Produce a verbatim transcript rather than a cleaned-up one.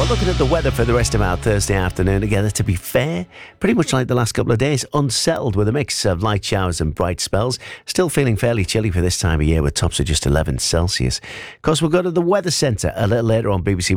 Well, looking at the weather for the rest of our Thursday afternoon together, to be fair, pretty much like the last couple of days, unsettled with a mix of light showers and bright spells. Still feeling fairly chilly for this time of year with tops of just eleven Celsius. Of course, we'll go to the Weather Centre a little later on B B C